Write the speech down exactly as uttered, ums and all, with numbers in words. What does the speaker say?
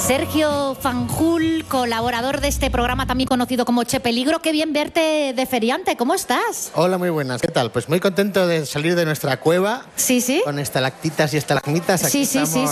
Sergio Fanjul, colaborador de este programa también conocido como Che Peligro. Qué bien verte de feriante, ¿cómo estás? Hola, muy buenas, ¿qué tal? Pues muy contento de salir de nuestra cueva. Sí, sí. Con estalactitas y estalagmitas. Aquí sí, sí, estamos sí.